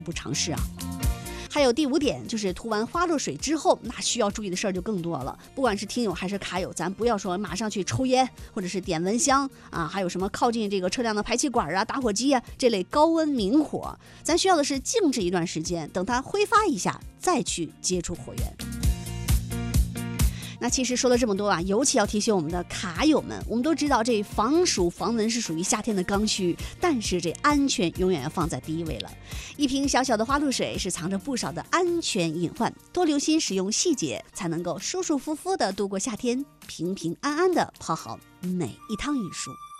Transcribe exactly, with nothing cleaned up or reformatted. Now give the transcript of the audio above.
不尝试啊。还有第五点，就是涂完花露水之后，那需要注意的事儿就更多了。不管是听友还是卡友，咱不要说马上去抽烟，或者是点蚊香啊，还有什么靠近这个车辆的排气管啊、打火机啊这类高温明火，咱需要的是静置一段时间，等它挥发一下，再去接触火源。那其实说了这么多啊，尤其要提醒我们的卡友们，我们都知道这防暑防蚊是属于夏天的刚需，但是这安全永远要放在第一位了。一瓶小小的花露水是藏着不少的安全隐患，多留心使用细节，才能够舒舒服服的度过夏天，平平安安的泡好每一汤浴蔬。